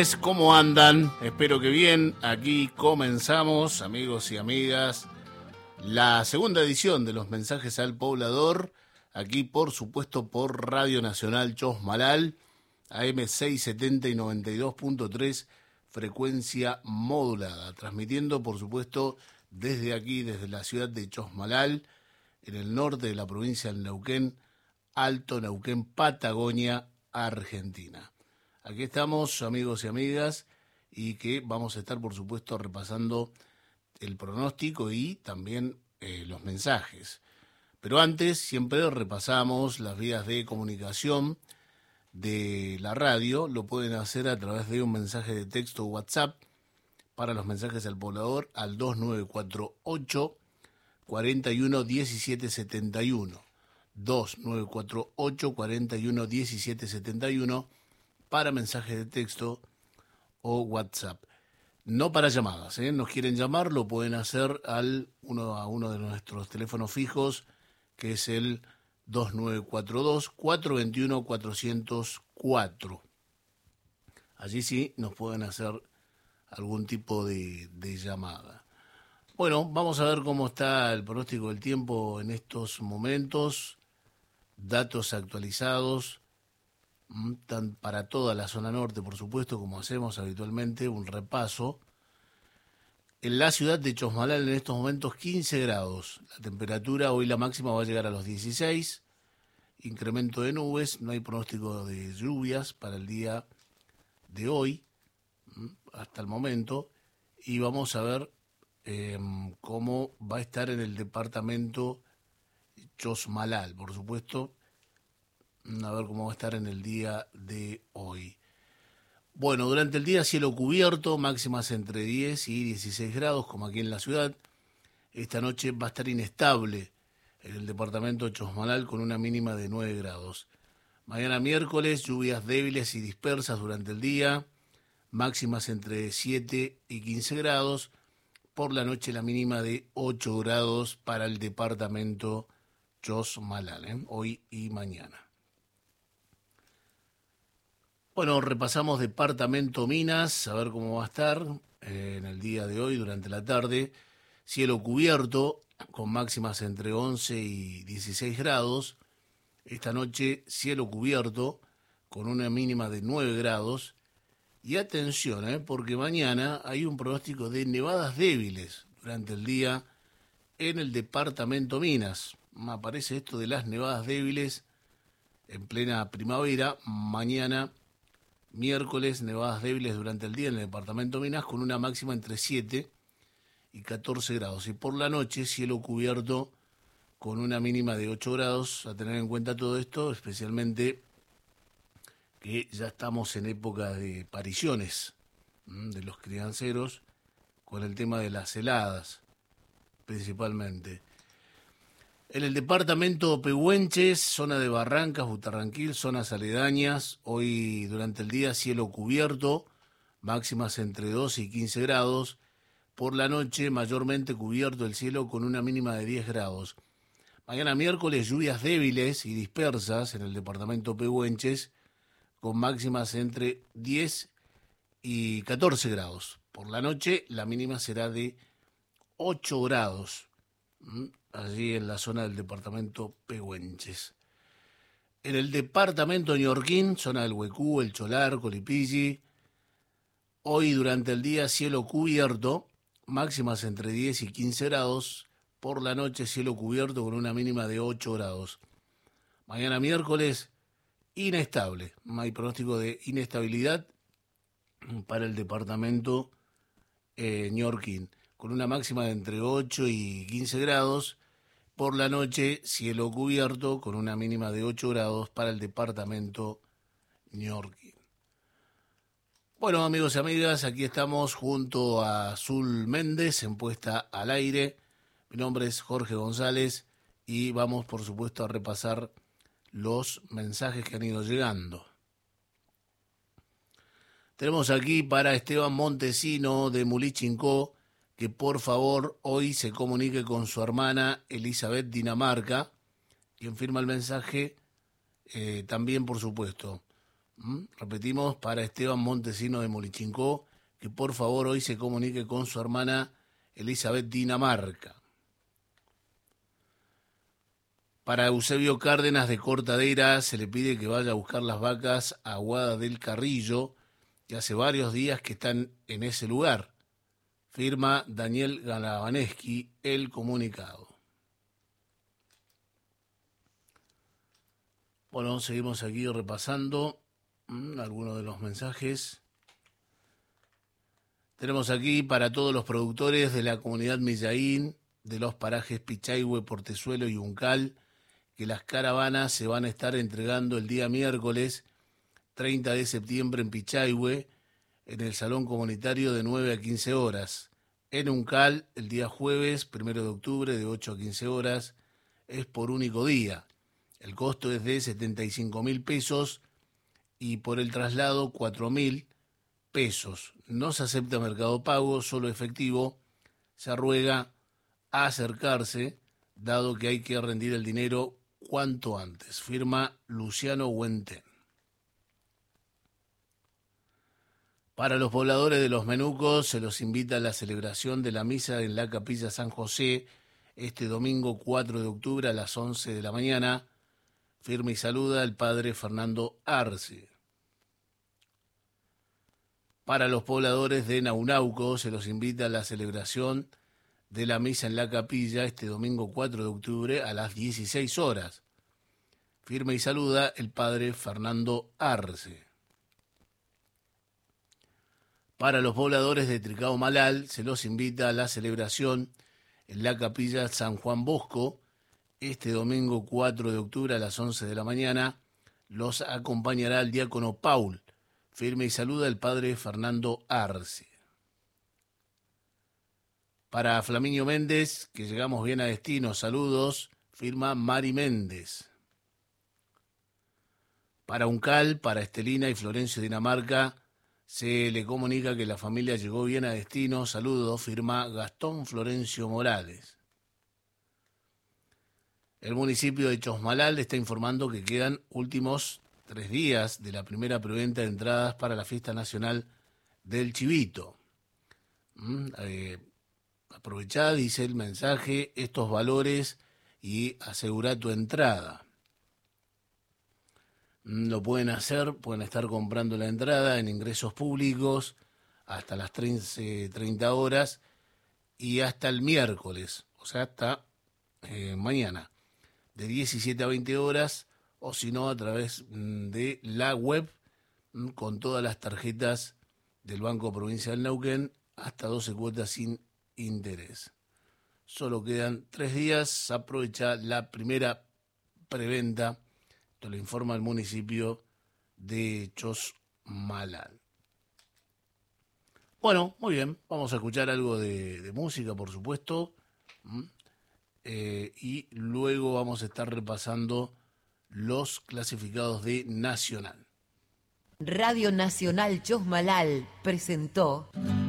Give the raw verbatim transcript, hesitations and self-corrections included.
¿Cómo andan? Espero que bien. Aquí comenzamos, amigos y amigas, la segunda edición de los mensajes al poblador. Aquí, por supuesto, por Radio Nacional Chosmalal, A M seiscientos setenta y noventa y dos punto tres, frecuencia modulada. Transmitiendo, por supuesto, desde aquí, desde la ciudad de Chosmalal, en el norte de la provincia del Neuquén, Alto Neuquén, Patagonia, Argentina. Aquí estamos, amigos y amigas, y que vamos a estar, por supuesto, repasando el pronóstico y también eh, los mensajes. Pero antes, siempre repasamos las vías de comunicación de la radio. Lo pueden hacer a través de un mensaje de texto o WhatsApp para los mensajes al poblador al dos nueve cuatro ocho, cuatro uno, uno siete siete uno. dos nueve cuatro ocho, cuatro uno, uno siete siete uno para mensajes de texto o WhatsApp. No para llamadas, ¿eh? Nos quieren llamar, lo pueden hacer al uno a uno de nuestros teléfonos fijos, que es el dos nueve cuatro dos, cuatro dos uno, cuatro cero cuatro. Allí sí nos pueden hacer algún tipo de, de llamada. Bueno, vamos a ver cómo está el pronóstico del tiempo en estos momentos. Datos actualizados tan para toda la zona norte, por supuesto, como hacemos habitualmente, un repaso. En la ciudad de Chosmalal en estos momentos quince grados. La temperatura, hoy la máxima va a llegar a los dieciséis. Incremento de nubes, no hay pronóstico de lluvias para el día de hoy, hasta el momento. Y vamos a ver eh, cómo va a estar en el departamento Chosmalal, por supuesto. A ver cómo va a estar en el día de hoy. Bueno, durante el día cielo cubierto, máximas entre diez y dieciséis grados, como aquí en la ciudad. Esta noche va a estar inestable en el departamento Chosmalal con una mínima de nueve grados. Mañana miércoles, lluvias débiles y dispersas durante el día, máximas entre siete y quince grados. Por la noche la mínima de ocho grados para el departamento Chosmalal, ¿eh? Hoy y mañana. Bueno, repasamos departamento Minas, a ver cómo va a estar eh, en el día de hoy, durante la tarde. Cielo cubierto, con máximas entre once y dieciséis grados. Esta noche, cielo cubierto, con una mínima de nueve grados. Y atención, eh, porque mañana hay un pronóstico de nevadas débiles durante el día en el departamento Minas. Aparece esto de las nevadas débiles en plena primavera. Mañana miércoles, nevadas débiles durante el día en el departamento Minas con una máxima entre siete y catorce grados. Y por la noche, cielo cubierto con una mínima de ocho grados. A tener en cuenta todo esto, especialmente que ya estamos en época de pariciones ¿m? de los crianceros, con el tema de las heladas, principalmente. En el departamento Pehuenches, zona de Barrancas, Butarranquil, zonas aledañas, hoy durante el día cielo cubierto, máximas entre doce y quince grados. Por la noche, mayormente cubierto el cielo con una mínima de diez grados. Mañana miércoles, lluvias débiles y dispersas en el departamento Pehuenches, con máximas entre diez y catorce grados. Por la noche, la mínima será de ocho grados. Allí en la zona del departamento Pehuenches. En el departamento Ñorquín, zona del Huecú, El Cholar, Colipilli, hoy durante el día cielo cubierto, máximas entre diez y quince grados, por la noche cielo cubierto con una mínima de ocho grados. Mañana miércoles, inestable, hay pronóstico de inestabilidad para el departamento eh, Ñorquín, con una máxima de entre ocho y quince grados. Por la noche, cielo cubierto con una mínima de ocho grados para el departamento Ñorquín. Bueno, amigos y amigas, aquí estamos junto a Azul Méndez en Puesta al Aire. Mi nombre es Jorge González y vamos, por supuesto, a repasar los mensajes que han ido llegando. Tenemos aquí para Esteban Montesino de Mulichincó, que por favor hoy se comunique con su hermana Elizabeth Dinamarca, quien firma el mensaje eh, también, por supuesto. ¿Mm? Repetimos, para Esteban Montesino de Molichincó, que por favor hoy se comunique con su hermana Elizabeth Dinamarca. Para Eusebio Cárdenas de Cortadera se le pide que vaya a buscar las vacas a Aguada del Carrillo, que hace varios días que están en ese lugar. Firma Daniel Galabaneski el comunicado. Bueno, seguimos aquí repasando mmm, algunos de los mensajes. Tenemos aquí para todos los productores de la comunidad Millaín, de los parajes Pichahue, Portezuelo y Uncal, que las caravanas se van a estar entregando el día miércoles treinta de septiembre en Pichahue, en el Salón Comunitario de nueve a quince horas. En Uncal, el día jueves, primero de octubre, de ocho a quince horas, es por único día. El costo es de setenta y cinco mil pesos y por el traslado cuatro mil pesos. No se acepta Mercado Pago, solo efectivo. Se ruega a acercarse, dado que hay que rendir el dinero cuanto antes. Firma Luciano Huenten. Para los pobladores de Los Menucos se los invita a la celebración de la misa en la Capilla San José este domingo cuatro de octubre a las once de la mañana. Firma y saluda el padre Fernando Arce. Para los pobladores de Naunauco se los invita a la celebración de la misa en la capilla este domingo cuatro de octubre a las dieciséis horas. Firma y saluda el padre Fernando Arce. Para los pobladores de Tricao Malal se los invita a la celebración en la capilla San Juan Bosco este domingo cuatro de octubre a las once de la mañana. Los acompañará el diácono Paul. Firme y saluda el padre Fernando Arce. Para Flaminio Méndez, que llegamos bien a destino, saludos, firma Mari Méndez. Para Uncal, para Estelina y Florencio Dinamarca, se le comunica que la familia llegó bien a destino, saludos, firma Gastón Florencio Morales. El municipio de Chosmalal está informando que quedan últimos tres días de la primera preventa de entradas para la fiesta nacional del Chivito. ¿Mm? Eh, aprovechá, dice el mensaje, estos valores y asegura tu entrada. ¿Mm? Lo pueden hacer, pueden estar comprando la entrada en ingresos públicos hasta las treinta horas y hasta el miércoles, o sea, hasta eh, mañana, de diecisiete a veinte horas, o si no, a través de la web, con todas las tarjetas del Banco Provincial Neuquén, hasta doce cuotas sin interés. Solo quedan tres días, aprovecha la primera preventa, esto lo informa el municipio de Chosmalal. Bueno, muy bien, vamos a escuchar algo de, de música, por supuesto. ¿Mm? Eh, y luego vamos a estar repasando los clasificados de Nacional. Radio Nacional Chosmalal presentó